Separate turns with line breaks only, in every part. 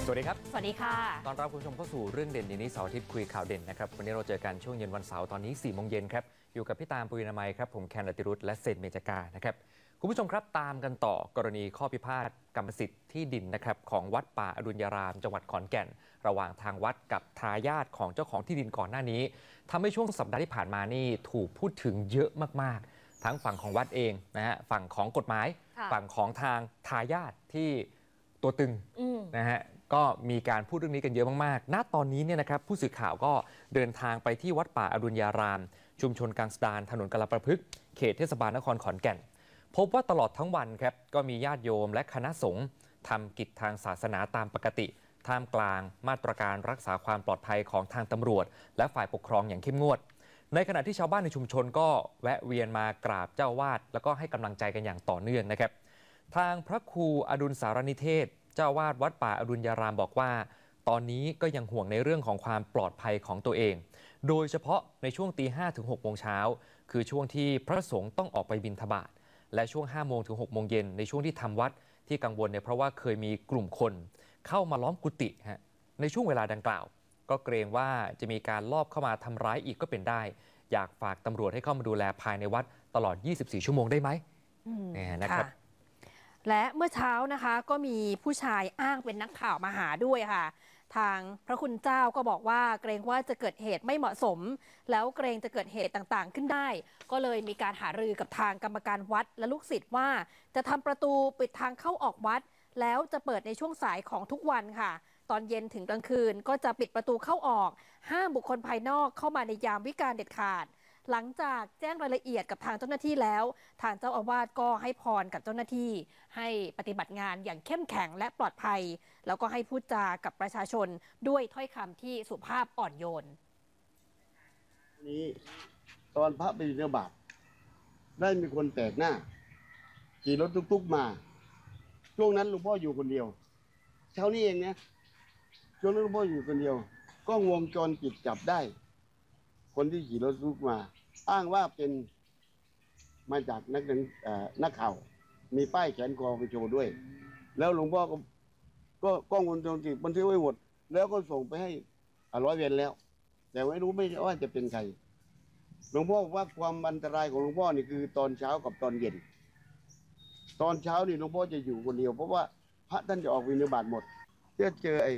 สวัสดีครับ
สวัสดีค่ะ
ตอนรับคุณผู้ชมเข้าสู่เรื่องเด่นนี้เสาร์อาทิตย์คุยข่าวเด่นนะครับวันนี้เราเจอกันช่วงเย็นวันเสาร์ตอนนี้4 โมงเย็นครับอยู่กับพี่ตามปุยนามัยครับผมแคนอติรุธและเซนเมจกานะครับคุณผู้ชมครับตามกันต่อกรณีข้อพิพาทกรรมสิทธิ์ที่ดินนะครับของวัดป่าอดุลยารามจังหวัดขอนแก่นระหว่างทางวัดกับทายาทของเจ้าของที่ดินก่อนหน้านี้ทำให้ช่วงสัปดาห์ที่ผ่านมานี่ถูกพูดถึงเยอะมากๆทั้งฝั่งของวัดเองนะฮะฝั่งของกฎหมายฝั่งของทางทายาทที่ตัวตึงนะฮะก็มีการพูดเรื่องนี้กันเยอะมากๆณตอนนี้เนี่ยนะครับผู้สื่อข่าวก็เดินทางไปที่วัดป่าอดุลยารามชุมชนกลางสดานถนนกาลประพฤกษ์เขตเทศบาลนครขอนแก่นพบว่าตลอดทั้งวันครับก็มีญาติโยมและคณะสงฆ์ทำกิจทางศาสนาตามปกติท่ามกลางมาตรการรักษาความปลอดภัยของทางตำรวจและฝ่ายปกครองอย่างเข้มงวดในขณะที่ชาวบ้านในชุมชนก็แวะเวียนมากราบเจ้าวาดแล้วก็ให้กำลังใจกันอย่างต่อเนื่องนะครับทางพระครูอดุลสารนิเทศเจ้าวาดวัดป่าอดุลยารามบอกว่าตอนนี้ก็ยังห่วงในเรื่องของความปลอดภัยของตัวเองโดยเฉพาะในช่วงตี 5 ถึง 6 โมงเช้าคือช่วงที่พระสงฆ์ต้องออกไปบิณฑบาตและช่วง 5 โมงถึง 6 โมงเย็นในช่วงที่ทำวัดที่กังวลเนี่ยเพราะว่าเคยมีกลุ่มคนเข้ามาล้อมกุฏิในช่วงเวลาดังกล่าวก็เกรงว่าจะมีการลอบเข้ามาทำร้ายอีกก็เป็นได้อยากฝากตำรวจให้เข้ามาดูแลภายในวัดตลอด 24 ชั่วโมงได้ไหมนะครับ
และเมื่อเช้านะคะก็มีผู้ชายอ้างเป็นนักข่าวมาหาด้วยค่ะทางพระคุณเจ้าก็บอกว่าเกรงว่าจะเกิดเหตุไม่เหมาะสมแล้วเกรงจะเกิดเหตุต่างๆขึ้นได้ก็เลยมีการหารือกับทางกรรมการวัดและลูกศิษย์ว่าจะทำประตูปิดทางเข้าออกวัดแล้วจะเปิดในช่วงสายของทุกวันค่ะตอนเย็นถึงกลางคืนก็จะปิดประตูเข้าออกห้ามบุคคลภายนอกเข้ามาในยามวิกาลเด็ดขาดหลังจากแจ้งรายละเอียดกับทางเจ้าหน้าที่แล้วทางเจ้าอาวาสก็ให้พรกับเจ้าหน้าที่ให้ปฏิบัติงานอย่างเข้มแข็งและปลอดภัยแล้วก็ให้พูดจากับประชาชนด้วยถ้อยคำที่สุภาพอ่อนโยน
นี้ตอนพระไปบิณฑบาตได้มีคนแปลกหน้าขี่รถตุ๊กๆมาช่วงนั้นหลวงพ่ออยู่คนเดียวเช้านี้เองนะช่วงนั้นหลวงพ่ออยู่คนเดียวกล้องวงจรปิดจับได้คนที่ขี่รถตุ๊กมาอ้างว่าเป็นมาจากนักข่าวมีป้ายแขนคอไปโชว์ด้วยแล้วหลวงพ่อก็กล้องวงจรปิดบันทึกไว้หมดแล้วก็ส่งไปให้ร้อยเวรแล้วแต่ไม่รู้ไม่ว่าจะเป็นใครหลวงพ่อบอกว่าความอันตรายของหลวงพ่อนี่คือตอนเช้ากับตอนเย็นตอนเช้านี่หลวงพ่อจะอยู่คนเดียวเพราะว่าพระท่านจะออกบิณฑบาตหมดถ้าเจอ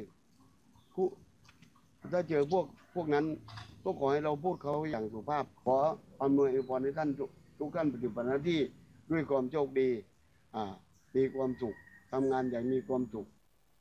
พวกนั้นก็ขอให้เราพูดเขาอย่างสุภาพขออำนวยพรให้ท่านทุกท่านปฏิบัติหน้าที่ด้วยความโชคดีมีความสุขทำงานอย่างมีความสุข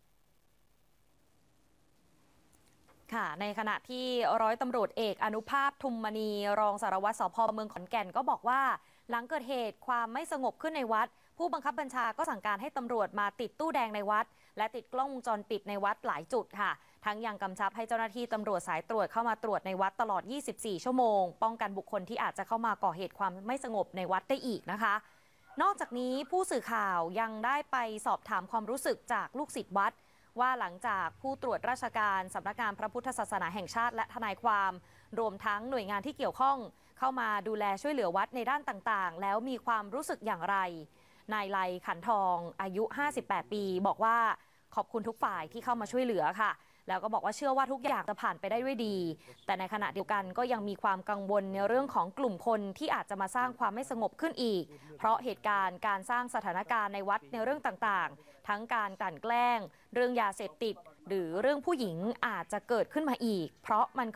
ค่ะในขณะที่ร้อยตำรวจเอกอนุภาพทุมมณีรองสารวัตรสภ.เมืองขอนแก่นก็บอกว่าหลังเกิดเหตุความไม่สงบขึ้นในวัดผู้บังคับบัญชาก็สั่งการให้ตำรวจมาติดตู้แดงในวัดและติดกล้องวงจรปิดในวัดหลายจุดค่ะทั้งยังกำชับให้เจ้าหน้าที่ตำรวจสายตรวจเข้ามาตรวจในวัดตลอด 24 ชั่วโมงป้องกันบุคคลที่อาจจะเข้ามาก่อเหตุความไม่สงบในวัดได้อีกนะคะนอกจากนี้ผู้สื่อข่าวยังได้ไปสอบถามความรู้สึกจากลูกศิษย์วัดว่าหลังจากผู้ตรวจราชการสำนักงานพระพุทธศาสนาแห่งชาติและทนายความรวมทั้งหน่วยงานที่เกี่ยวข้องเข้ามาดูแลช่วยเหลือวัดในด้านต่างๆแล้วมีความรู้สึกอย่างไรนายไลขันทองอายุ58ปีบอกว่าขอบคุณทุกฝ่ายที่เข้ามาช่วยเหลือค่ะแล้วก็บอกว่าเชื่อว่าทุกอย่างจะผ่านไปได้ด้วยดีแต่ในขณะเดียวกันก็ยังมีความกังวลในเรื่องของกลุ่มคนที่อาจจะมาสร้างความไม่สงบขึ้นอีกเพราะเหตุการณ์การสร้างสถานการณ์ในวัดในเรื่องต่างๆทั้งการกลั่นแกล้งเรื่องยาเสพติดหรือเรื่องผู้หญิงอาจจะเกิดขึ้นมาอีกเพราะมัน